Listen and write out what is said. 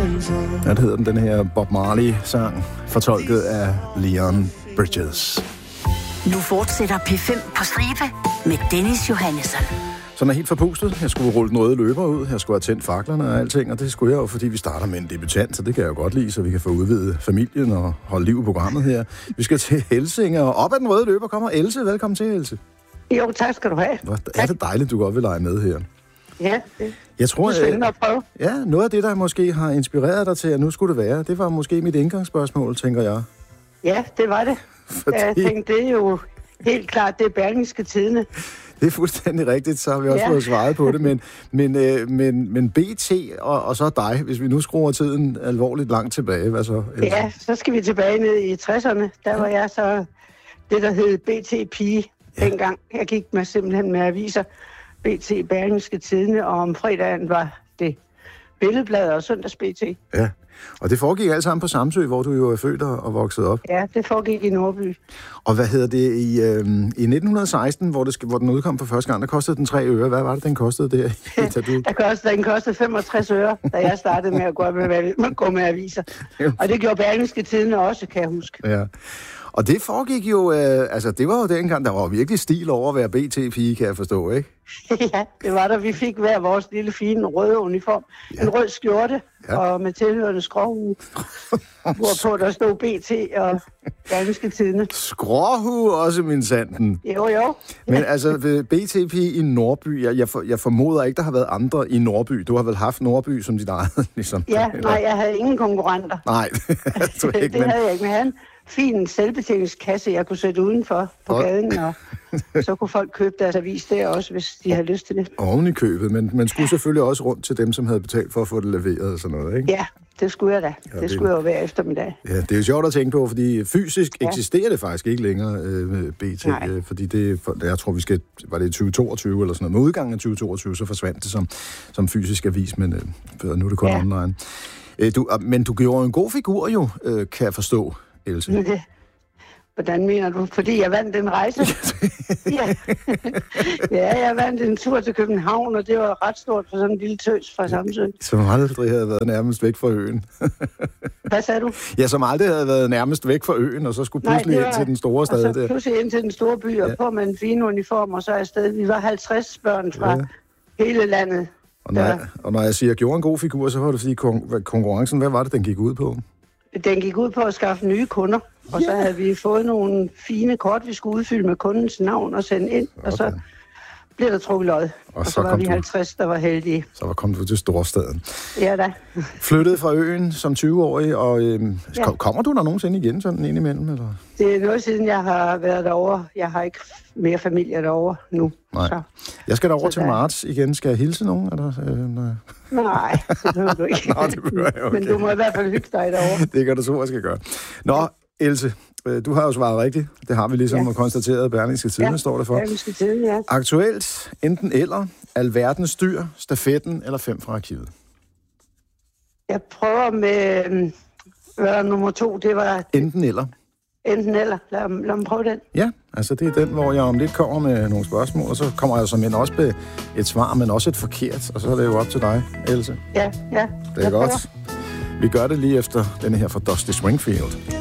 Hvad hedder den her Bob Marley-sang, fortolket af Leon Bridges. Nu fortsætter P5 på stribe med Dennis Johannesson. Som er helt forpustet. Jeg skulle rulle den røde løber ud. Jeg skulle have tændt faklerne og alting, og det skulle jeg jo, fordi vi starter med en debutant, så det kan jeg jo godt lide, så vi kan få udvidet familien og holde liv i programmet her. Vi skal til Helsinge, og op ad den røde løber kommer Else. Velkommen til, Else. Jo, tak skal du have. Hvor er det dejligt, du godt vil lege med her. Ja, jeg tror, det er spændende at prøve. Ja, noget af det, der måske har inspireret dig til, at nu skulle det være, det var måske mit indgangsspørgsmål, tænker jeg. Ja, det var det. Fordi... Jeg tænkte, det er jo helt klart, det er Berlingske Tidende. Det er fuldstændig rigtigt, så har vi også fået svaret på det, men BT og så dig, hvis vi nu skruer tiden alvorligt langt tilbage, hvad så? Else? Ja, så skal vi tilbage ned i 60'erne. Der var jeg så det, der hed BT-pige dengang. Jeg gik simpelthen med aviser, BT Berlingske Tidende, og om fredagen var det Billedbladet og Søndags BT. Ja, og det foregik alt sammen på Samsø, hvor du jo er født og vokset op. Ja, det foregik i Nordby. Og hvad hedder det, i 1916, hvor den udkom for første gang, der kostede den 3 øre. Hvad var det, den kostede der? Den kostede 65 øre, da jeg startede med at gå med aviser. Og det gjorde Berlingske Tidende også, kan jeg huske. Ja. Og det foregik jo, det var jo dengang, der var virkelig stil over at være BT-pige, kan jeg forstå, ikke? Ja, det var der. Vi fik hver vores lille fine røde uniform. Ja. En rød skjorte og med tilhørende skråhue, hvorpå der stod BT og Berlingske Tidende. Skråhue også, min sanden. Jo. Men altså, BT-pige i Nordby, jeg formoder ikke, der har været andre i Nordby. Du har vel haft Nordby som dit eget, ligesom? Ja, nej, jeg havde ingen konkurrenter. Nej, det havde jeg ikke, men han fin selvbetjeningskasse, jeg kunne sætte udenfor på gaden, og så kunne folk købe deres avis der også, hvis de havde lyst til det. Oven i købet, men man skulle selvfølgelig også rundt til dem, som havde betalt for at få det leveret og sådan noget, ikke? Ja, det skulle jeg da. Det skulle jeg jo hver eftermiddag. Ja, det er jo sjovt at tænke på, fordi fysisk eksisterer det faktisk ikke længere, BT. Fordi jeg tror, var det i 2022 eller sådan noget. Med udgangen af 2022, så forsvandt det som fysisk avis, men nu er det kun online. Men du gjorde en god figur jo, kan jeg forstå, Else. Hvordan mener du? Fordi jeg vandt en rejse? Ja, jeg vandt en tur til København, og det var ret stort for sådan en lille tøs fra Samsø. Som aldrig havde været nærmest væk fra øen. Hvad sagde du? Ja, som aldrig havde været nærmest væk fra øen, og så skulle pludselig ind til den store stad. Og så pludselig ind til den store by, og på med en fin uniform, og så afsted. Vi var 50 børn fra hele landet. Og når jeg siger, at jeg gjorde en god figur, så var det fordi konkurrencen, hvad var det, den gik ud på? Den gik ud på at skaffe nye kunder, og så havde vi fået nogle fine kort, vi skulle udfylde med kundens navn og sende ind, og så blev der trukket lod. Og så var vi 50, der var heldige. Så kom du til storstaden. Ja da. Flyttede fra øen som 20-årig, og kommer du der nogensinde igen sådan indimellem? Eller? Det er noget siden, jeg har været derovre. Jeg har ikke mere familie derovre nu. Nej. Så. Jeg skal derover til marts igen. Skal jeg hilse nogen? Nej, det behøver du ikke. Nå, det behøver jeg, okay. Men du må i hvert fald hygge dig derovre. Det kan du så, jeg skal gøre. Nå, Else, du har jo svaret rigtigt. Det har vi ligesom konstateret. Berlingske Tidende står der for. Berlingske Tidende, ja. Aktuelt, enten eller, alverdens dyr, stafetten eller 5 fra arkivet? Jeg prøver med nummer 2, det var... Enten eller. Enten eller. Lad mig prøve den. Ja, altså det er den, hvor jeg om lidt kommer med nogle spørgsmål, og så kommer jeg som en også med et svar, men også et forkert, og så er det jo op til dig, Else. Ja. Det er godt. Vi gør det lige efter denne her fra Dusty Springfield.